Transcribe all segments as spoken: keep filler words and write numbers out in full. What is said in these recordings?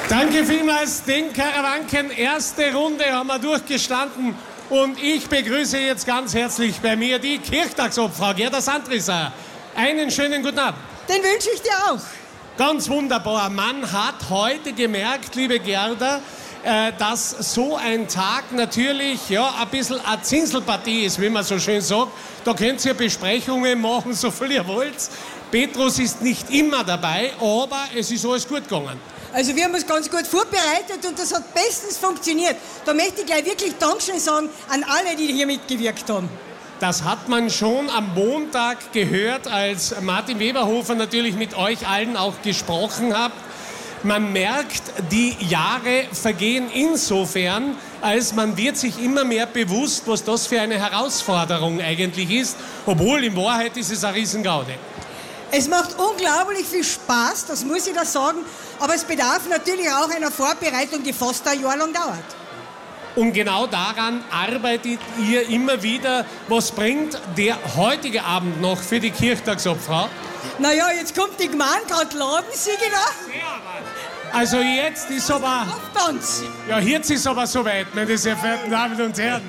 Danke vielmals, den Karawanken. Erste Runde haben wir durchgestanden. Und ich begrüße jetzt ganz herzlich bei mir die Kirchtagsobfrau Gerda Sandrisser. Einen schönen guten Abend. Den wünsche ich dir auch. Ganz wunderbar. Man hat heute gemerkt, liebe Gerda, äh, dass so ein Tag natürlich ja, ein bisschen eine Zinselpartie ist, wie man so schön sagt. Da könnt ihr Besprechungen machen, so viel ihr wollt. Petrus ist nicht immer dabei, aber es ist alles gut gegangen. Also wir haben uns ganz gut vorbereitet und das hat bestens funktioniert. Da möchte ich gleich wirklich Dankeschön sagen an alle, die hier mitgewirkt haben. Das hat man schon am Montag gehört, als Martin Weberhofer natürlich mit euch allen auch gesprochen hat. Man merkt, die Jahre vergehen insofern, als man wird sich immer mehr bewusst, was das für eine Herausforderung eigentlich ist. Obwohl, in Wahrheit ist es eine Riesengaude. Es macht unglaublich viel Spaß, das muss ich da sagen. Aber es bedarf natürlich auch einer Vorbereitung, die fast ein Jahr lang dauert. Und genau daran arbeitet ihr immer wieder. Was bringt der heutige Abend noch für die Kirchtagsobfrau? Naja, jetzt kommt die Gemeinde gerade laden, sieh ich da. Also jetzt ist aber... Auftanz. Ja, jetzt ist aber soweit, meine sehr verehrten Damen und Herren.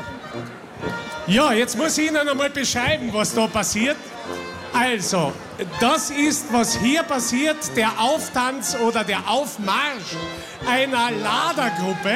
Ja, jetzt muss ich Ihnen einmal beschreiben, was da passiert. Also, das ist, was hier passiert, der Auftanz oder der Aufmarsch einer Ladergruppe.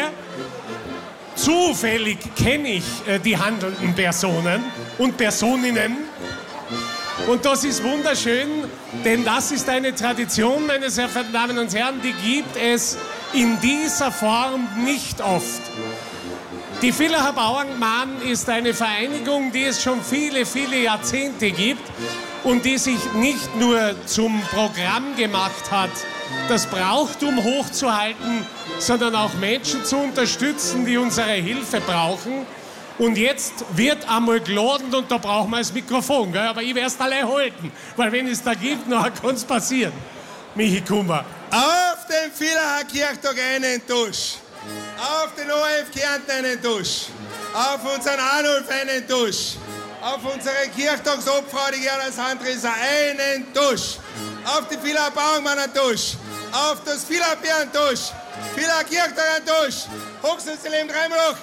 Zufällig kenne ich äh, die handelnden Personen und Personinnen. Und das ist wunderschön, denn das ist eine Tradition, meine sehr verehrten Damen und Herren, die gibt es in dieser Form nicht oft. Die Villacher Bauerngemeinde ist eine Vereinigung, die es schon viele, viele Jahrzehnte gibt und die sich nicht nur zum Programm gemacht hat, das Brauchtum hochzuhalten, sondern auch Menschen zu unterstützen, die unsere Hilfe brauchen. Und jetzt wird einmal geladen und da brauchen wir das Mikrofon, gell? Aber ich werde es allein halten, weil wenn es da gibt, dann kann es passieren. Michi Kummer. Auf den Villacher Kirchtag einen Tusch, auf den O R F Kärnten einen Tusch, auf unseren Arnulf einen Tusch, auf unsere Kirchtagsobfrau, die Gerda Sandrisser, einen Tusch, auf die Villacher Bauerngemeinde einen Tusch, auf das Villacher Bier einen Tusch, Villacher Kirchtag einen Tusch, Hochsitzeleben dreimal hoch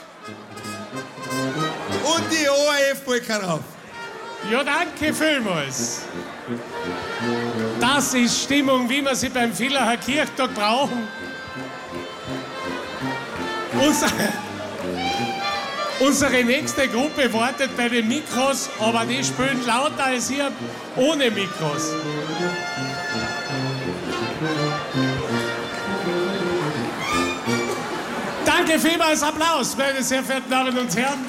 und die O R F-Balken auf. Ja, danke vielmals. Das ist Stimmung, wie wir sie beim Villacher Kirchtag brauchen. Unser, unsere nächste Gruppe wartet bei den Mikros, aber die spielen lauter als ihr ohne Mikros. Danke vielmals, Applaus, meine sehr verehrten Damen und Herren.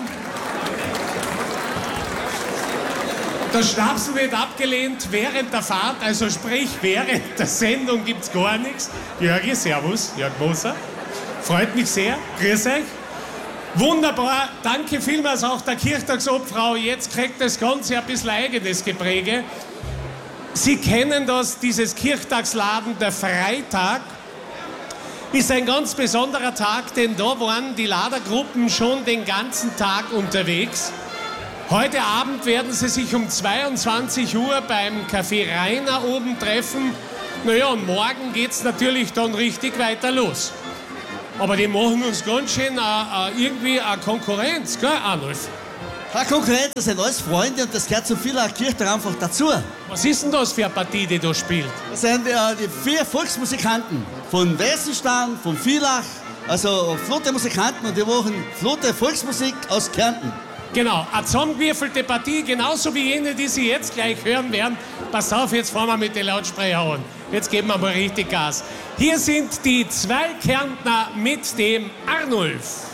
Das Schnapsen wird abgelehnt während der Fahrt, also sprich während der Sendung gibt's gar nichts. Jörgi, servus, Jörg Moser. Freut mich sehr. Grüß euch. Wunderbar. Danke vielmals auch der Kirchtagsobfrau. Jetzt kriegt das Ganze ein bisschen eigenes Gepräge. Sie kennen das, dieses Kirchtagsladen, der Freitag ist ein ganz besonderer Tag, denn da waren die Ladergruppen schon den ganzen Tag unterwegs. Heute Abend werden sie sich um zweiundzwanzig Uhr beim Café Rainer oben treffen. Naja, und morgen geht's natürlich dann richtig weiter los. Aber die machen uns ganz schön äh, äh, irgendwie eine Konkurrenz, gell, Arnulf? Eine Konkurrenz, das sind alles Freunde und das gehört zu Villacher Kirchtag einfach dazu. Was ist denn das für eine Partie, die da spielt? Das sind äh, die vier Volksmusikanten von Wessenstein, von Villach, also flotte Musikanten und die machen flotte Volksmusik aus Kärnten. Genau, eine zusammengewürfelte Partie, genauso wie jene, die Sie jetzt gleich hören werden. Pass auf, jetzt fahren wir mit den Lautsprechern an. Jetzt geben wir mal richtig Gas. Hier sind die zwei Kärntner mit dem Arnulf.